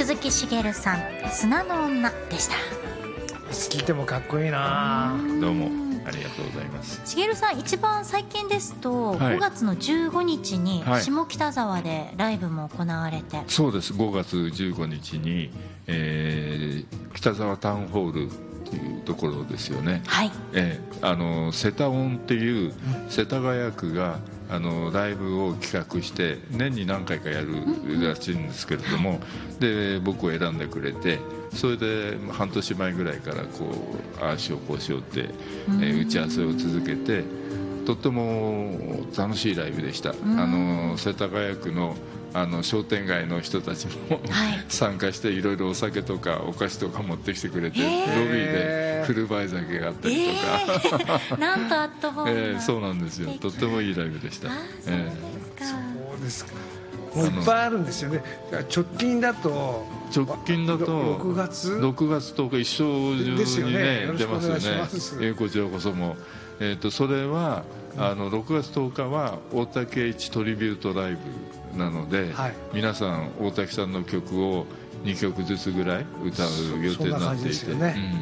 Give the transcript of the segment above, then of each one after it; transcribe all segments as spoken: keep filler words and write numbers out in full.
鈴木茂さん、砂の女でした。 聞いてもかっこいいな。 どうもありがとうございます。 茂さん、一番最近ですと、 はい、 ごがつのじゅうごにちにはい、 下北沢でライブも行われて、 そうです、ごがつじゅうごにちに、えー、北沢タウンホールというところですよね、 はい、 えー、あのセタオンっていう世田谷区があのライブを企画して年に何回かやるらしいんですけれども、で僕を選んでくれて、それで半年前ぐらいからこうああしようこうしようって、えー、打ち合わせを続けて、とっても楽しいライブでした。あの世田谷区のあの商店街の人たちも、はい、参加していろいろお酒とかお菓子とか持ってきてくれて、ロビーでフルバイ酒があったりとか、 えー、なんとアットホームな、 えー、そうなんですよ。とってもいいライブでした。 そうですか。もういっぱいあるんですよね。直近だと直近だとろくがつろくがつとおか一生中にね出ますよね。えー、こちらこそも、えー、とそれはあのろくがつとおかは大竹一トリビュートライブなので、はい、皆さん大竹さんの曲をにきょくずつぐらい歌う予定になっていて、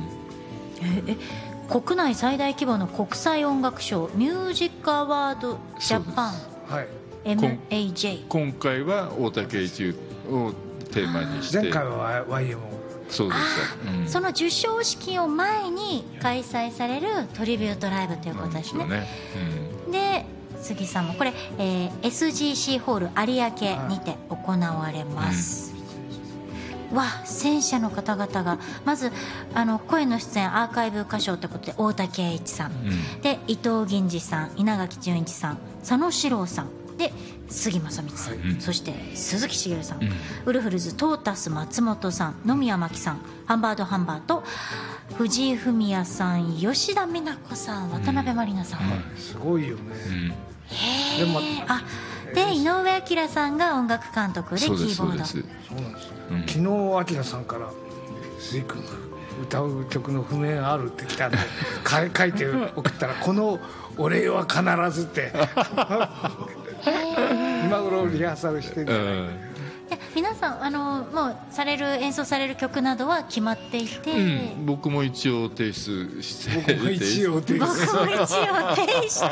国内最大規模の国際音楽賞ミュージックアワードジャパン、はい、エムエージェー、 今回は大竹一をテーマにして、 前回は ワイエムオー、 そうでした、 うん、その授賞式を前に開催されるトリビュートライブということですね。ね、うん、で杉さんもこれ、えー、エスジーシー ホール有明にて行われます、うん、わ戦車の方々がまずあの声の出演アーカイブ歌唱ということで大竹栄一さん、うん、で伊藤銀次さん、稲垣淳一さん、佐野史郎さんで杉正光さん、はい、そして鈴木茂さん、うん、ウルフルズトータス松本さん、野宮真紀さん、ハンバードハンバーと藤井フミヤさん、吉田美奈子さん、渡辺満里奈さん、うん、 すごいよね、うん、 へー、でもあで井上彰さんが音楽監督でキーボード、 そうですそうなんです、うん、昨日彰さんから鈴木君歌う曲の譜面あるって来たんで書いて送ったらこのお礼は必ずって今頃リハーサルしてるんじゃない、うん、 皆さんあのもうされる演奏される曲などは決まっていて、 うん、僕も一応提出して僕も一応提出僕も一応提出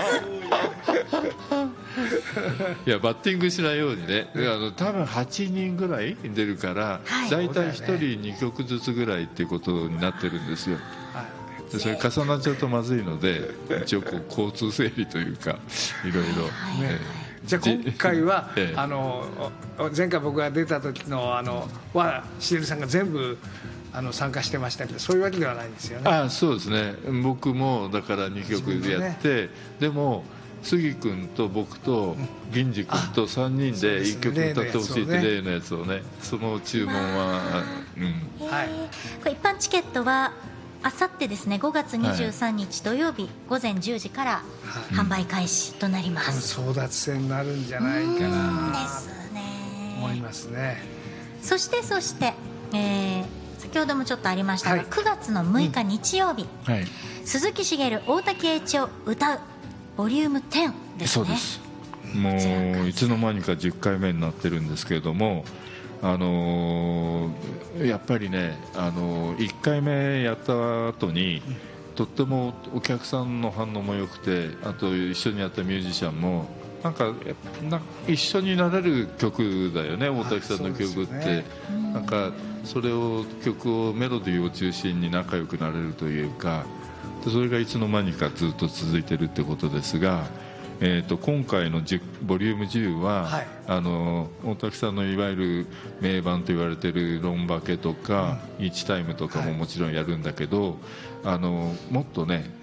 いやバッティングしないようにね、あの多分はちにんぐらい出るから、はい、だいたいひとりにきょくずつぐらいっていうことになってるんですよ。でそれ重なっちゃうとまずいので一応こう交通整理というかいろいろ、ね、 じゃあ今回は、ええ、あの前回僕が出た時のあのはしげるさんが全部あの参加してましたけど、そういうわけではないんですよね。 あそうですね、僕もだからにきょくでやって、ね、でも杉君と僕と銀次君とさんにんでいっきょく歌ってほしいって例のやつをね、その注文は、 うん、はい、これ一般チケットはあさってですね、ごがつにじゅうさんにち土曜日午前じゅうじから販売開始となります、 はい、争奪戦になるんじゃないかなですね、 思いますね。 そしてそして、えー、先ほどもちょっとありましたが、はい、くがつのむいか日曜日、うんはい、鈴木茂大竹栄一を歌うボリュームじゅうですね。 そうです、もういつの間にかじゅっかいめになってるんですけれども、あのー、やっぱりね、あのー、いっかいめやった後に、うん、とってもお客さんの反応も良くて、あと一緒にやったミュージシャンもなんかな一緒になれる曲だよね、大竹さんの曲って、ね、なんかそれを曲をメロディーを中心に仲良くなれるというか、それがいつの間にかずっと続いてるってことですが、えー、と今回のボリュームじゅうは、はい、あの大竹さんのいわゆる名盤と言われているロンバケとか、うん、イーチタイムとかももちろんやるんだけど、はい、あのもっとね